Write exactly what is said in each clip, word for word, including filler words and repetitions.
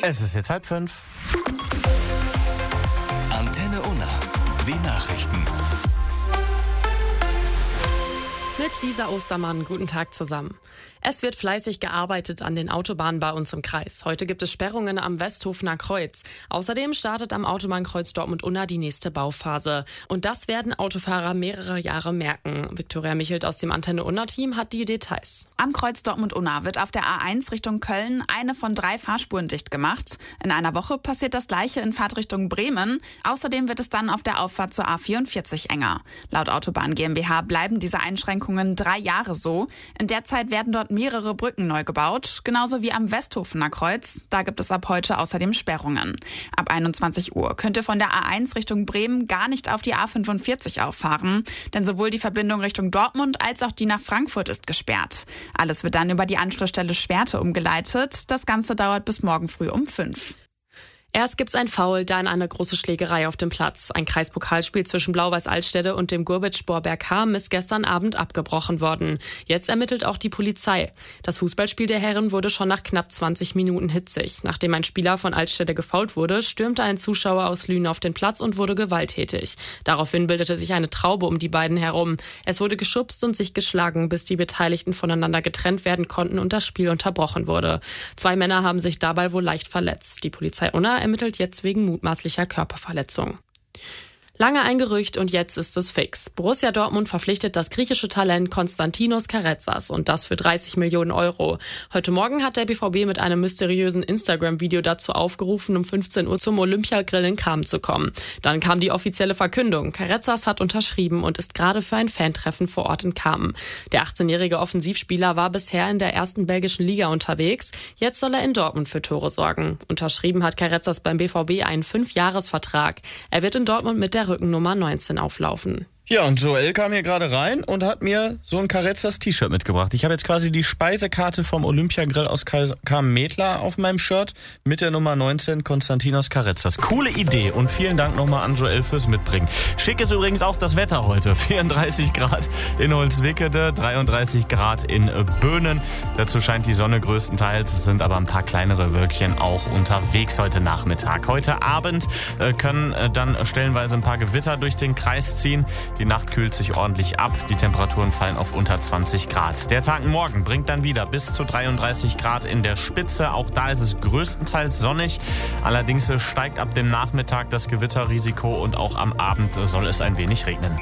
Es ist jetzt halb fünf. Antenne Unna, die Nachrichten. Mit Lisa Ostermann, guten Tag zusammen. Es wird fleißig gearbeitet an den Autobahnen bei uns im Kreis. Heute gibt es Sperrungen am Westhofener Kreuz. Außerdem startet am Autobahnkreuz Dortmund-Unna die nächste Bauphase. Und das werden Autofahrer mehrere Jahre merken. Viktoria Michelt aus dem Antenne Unna-Team hat die Details. Am Kreuz Dortmund-Unna wird auf der A eins Richtung Köln eine von drei Fahrspuren dicht gemacht. In einer Woche passiert das Gleiche in Fahrtrichtung Bremen. Außerdem wird es dann auf der Auffahrt zur A vierundvierzig enger. Laut Autobahn GmbH bleiben diese Einschränkungen drei Jahre so. In der Zeit werden dort mehrere Brücken neu gebaut, genauso wie am Westhofener Kreuz. Da gibt es ab heute außerdem Sperrungen. Ab einundzwanzig Uhr könnt ihr von der A eins Richtung Bremen gar nicht auf die A fünfundvierzig auffahren, denn sowohl die Verbindung Richtung Dortmund als auch die nach Frankfurt ist gesperrt. Alles wird dann über die Anschlussstelle Schwerte umgeleitet. Das Ganze dauert bis morgen früh um fünf. Erst gibt's ein Foul, dann eine große Schlägerei auf dem Platz. Ein Kreispokalspiel zwischen Blau-Weiß Altstede und dem Gurbitsch-Spor Bergham ist gestern Abend abgebrochen worden. Jetzt ermittelt auch die Polizei. Das Fußballspiel der Herren wurde schon nach knapp zwanzig Minuten hitzig. Nachdem ein Spieler von Altstede gefoult wurde, stürmte ein Zuschauer aus Lünen auf den Platz und wurde gewalttätig. Daraufhin bildete sich eine Traube um die beiden herum. Es wurde geschubst und sich geschlagen, bis die Beteiligten voneinander getrennt werden konnten und das Spiel unterbrochen wurde. Zwei Männer haben sich dabei wohl leicht verletzt. Die Polizei Unna ermittelt jetzt wegen mutmaßlicher Körperverletzung. Lange ein Gerücht und jetzt ist es fix. Borussia Dortmund verpflichtet das griechische Talent Konstantinos Karetzas und das für dreißig Millionen Euro. Heute Morgen hat der B V B mit einem mysteriösen Instagram-Video dazu aufgerufen, um fünfzehn Uhr zum Olympiagrill in Cham zu kommen. Dann kam die offizielle Verkündung. Karetzas hat unterschrieben und ist gerade für ein Fantreffen vor Ort in Cham. Der achtzehnjährige Offensivspieler war bisher in der ersten belgischen Liga unterwegs. Jetzt soll er in Dortmund für Tore sorgen. Unterschrieben hat Karetzas beim B V B einen Fünfjahresvertrag. Er wird in Dortmund mit der Rückennummer neunzehn auflaufen. Ja, und Joel kam hier gerade rein und hat mir so ein Karetzas T-Shirt mitgebracht. Ich habe jetzt quasi die Speisekarte vom Olympiagrill aus Cham-Metla auf meinem Shirt mit der Nummer neunzehn Konstantinos Karetzas. Coole Idee und vielen Dank nochmal an Joel fürs Mitbringen. Schick ist übrigens auch das Wetter heute. vierunddreißig Grad in Holzwickede, dreiunddreißig Grad in Böhnen. Dazu scheint die Sonne größtenteils. Es sind aber ein paar kleinere Wölkchen auch unterwegs heute Nachmittag. Heute Abend äh, können äh, dann stellenweise ein paar Gewitter durch den Kreis ziehen. Die Nacht kühlt sich ordentlich ab, die Temperaturen fallen auf unter zwanzig Grad. Der Tag morgen bringt dann wieder bis zu dreiunddreißig Grad in der Spitze. Auch da ist es größtenteils sonnig. Allerdings steigt ab dem Nachmittag das Gewitterrisiko und auch am Abend soll es ein wenig regnen.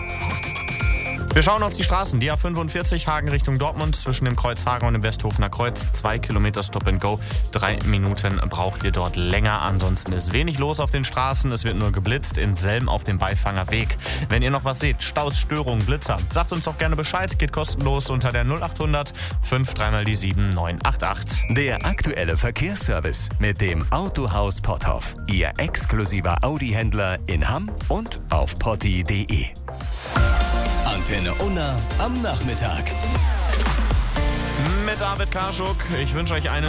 Wir schauen auf die Straßen. Die A fünfundvierzig Hagen Richtung Dortmund zwischen dem Kreuz Hagen und dem Westhofener Kreuz. Zwei Kilometer Stop and Go. Drei Minuten braucht ihr dort länger. Ansonsten ist wenig los auf den Straßen. Es wird nur geblitzt. In Selm auf dem Beifangerweg. Wenn ihr noch was seht, Staus, Störungen, Blitzer, sagt uns doch gerne Bescheid. Geht kostenlos unter der null achthundert fünf dreimal die sieben neun acht acht. Der aktuelle Verkehrsservice mit dem Autohaus Potthoff. Ihr exklusiver Audi-Händler in Hamm und auf potti punkt de. Antenne Unna am Nachmittag. Mit David Karschuk. Ich wünsche euch eine